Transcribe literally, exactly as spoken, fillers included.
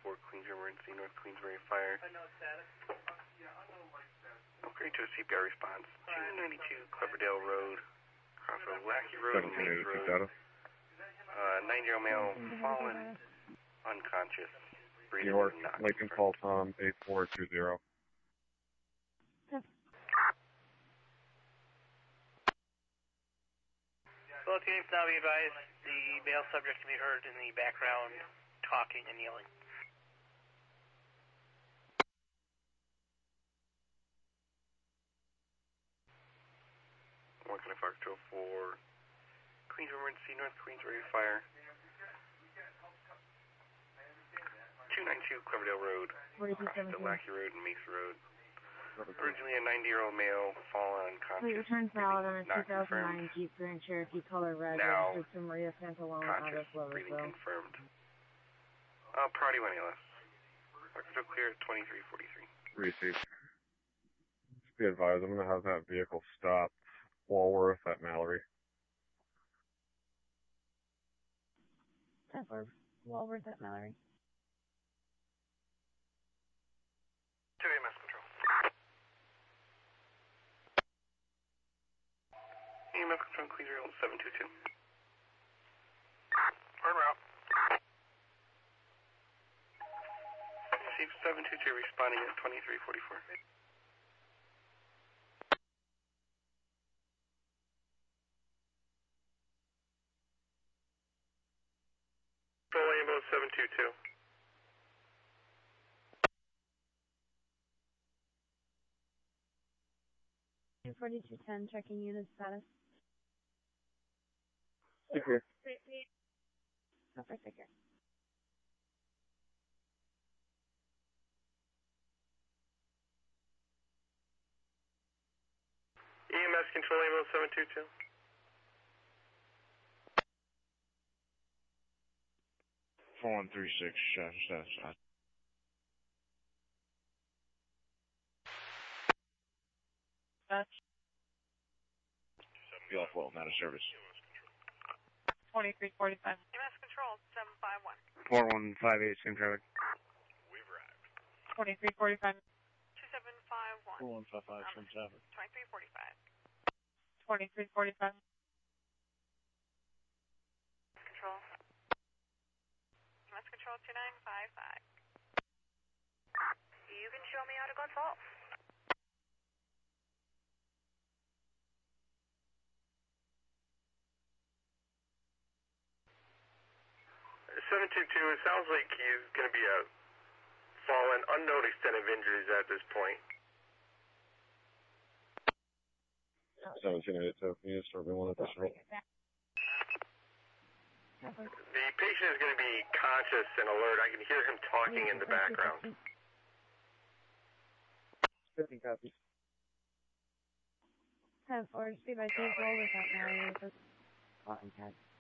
four, Queensbury Emergency, North Queensbury Fire. Okay, to a C P R response. two ninety-two Cloverdale Road, crossroad Lackey Road and Mace Road. Uh, nine-year-old male fallen, unconscious, breathing New York, not Lincoln Call Tom, eight four two zero. Well, teams now be advised the male subject can be heard in the background talking and yelling. one kind of Fox two oh four, Queensbury Emergency, North Queensbury Fire. two ninety-two Cloverdale Road, crossroad Lackey Road and Mace Road. Originally a ninety-year-old male, fallen unconscious. Please return valid on a two thousand nine Jeep Grand Cherokee color red registered to Maria Santalone out of breathing Lowersville. confirmed. Uh, priority one A L S. Occidental clear at twenty-three forty-three. Received. Just be advised, I'm going to have that vehicle stop Walworth at Mallory. ten four, Walworth at Mallory. two A M S control. E M S control, clear seven two two. Turn around. Receive seven two two responding at twenty-three forty-four. Control Ambo seven two two. forty-two ten, checking unit status. Secure. Copper secure. E M S control Ambo seven two two. four one three six, shot, shot, shot. Be off well, not a service. twenty-three forty-five. E M S control seven five one. four one five eight, same traffic. We've arrived. twenty-three forty-five. two seven five one. four one five five, same traffic. twenty-three forty-five. twenty-three forty-five. Control. E M S control two nine five five. You can show me how to go false. seven two two, it sounds like he's going to be a fallen, unknown extent of injuries at this point. seventeen eighty-two, can you just start me one at this rate? The patient is going to be conscious and alert. I can hear him talking in the background. fifty copies. ten four, speed by two, Walworth at Mallory with a cotton tag.